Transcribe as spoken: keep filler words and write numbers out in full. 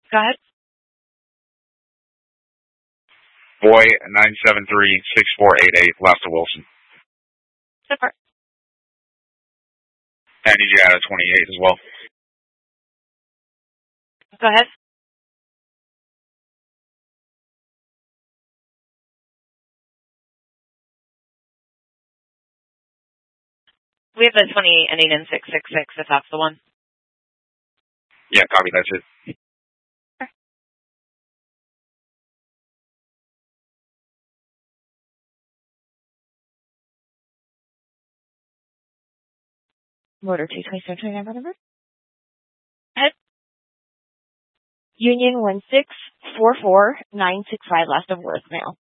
Go ahead. Boy, nine seven three, six four eight eight, last of Wilson. Super. I need you out of twenty-eight as well. Go ahead. We have a twenty-eight ending in six six six, if that's the one. Yeah, copy, that's it. Okay. Motor two twenty-seven twenty-nine number. Head. Union one six four four nine six five, last of voicemail.